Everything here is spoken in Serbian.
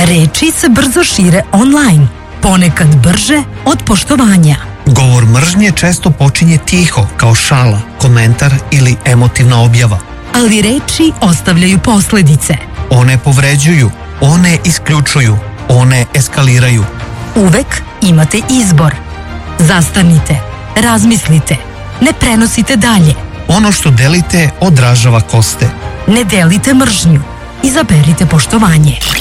Reči se brzo šire online, ponekad brže od poštovanja. Govor mržnje često počinje tiho, kao šala, komentar ili emotivna objava. Ali reči ostavljaju posledice. One povređuju, one isključuju, one eskaliraju. Uvek imate izbor. Zastanite, razmislite, ne prenosite dalje. Ono što delite odražava koste. Ne delite mržnju, izaberite poštovanje.